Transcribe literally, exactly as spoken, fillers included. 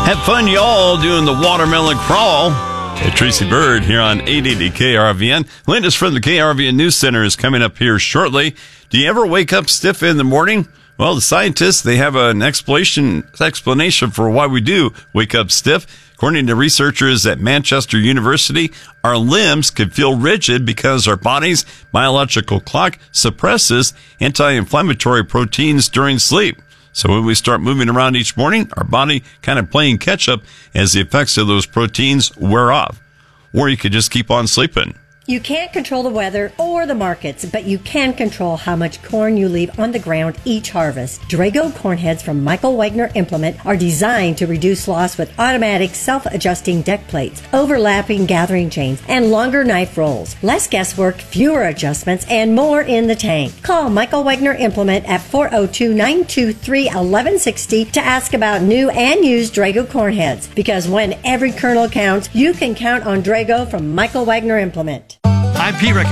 Have fun, y'all, doing the watermelon crawl. Hey, Tracy Bird here on eight eighty K R V N. Latest from the K R V N News Center is coming up here shortly. Do you ever wake up stiff in the morning? Well, the scientists, they have an explanation, explanation for why we do wake up stiff. According to researchers at Manchester University, our limbs can feel rigid because our body's biological clock suppresses anti-inflammatory proteins during sleep. So when we start moving around each morning, our body kind of playing catch up as the effects of those proteins wear off. Or you could just keep on sleeping. You can't control the weather or the markets, but you can control how much corn you leave on the ground each harvest. Drago corn heads from Michael Wagner Implement are designed to reduce loss with automatic self-adjusting deck plates, overlapping gathering chains, and longer knife rolls. Less guesswork, fewer adjustments, and more in the tank. Call Michael Wagner Implement at four oh two, nine two three, one one six oh to ask about new and used Drago corn heads. Because when every kernel counts, you can count on Drago from Michael Wagner Implement. I'm Pete Rick.